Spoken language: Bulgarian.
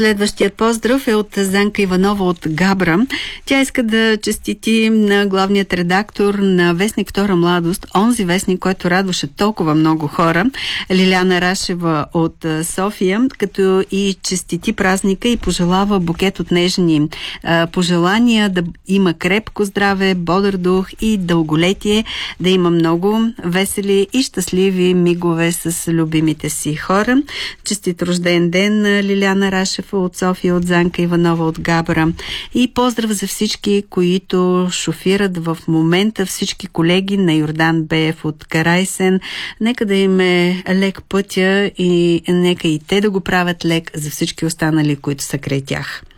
Следващият поздрав е от Занка Иванова от Габра. Тя иска да честити на главният редактор на вестник Втора младост, онзи вестник, който радваше толкова много хора, Лиляна Рашева от София, като и честити празника и пожелава букет от нежни пожелания, да има крепко здраве, бодър дух и дълголетие, да има много весели и щастливи мигове с любимите си хора. Честит рожден ден на Лиляна Рашева от София, от Занка Иванова от Габра. И поздрав за всички, които шофират в момента, всички колеги на Йордан Беев от Карайсен. Нека да им е лек пътя и нека и те да го правят лек за всички останали, които са край тях.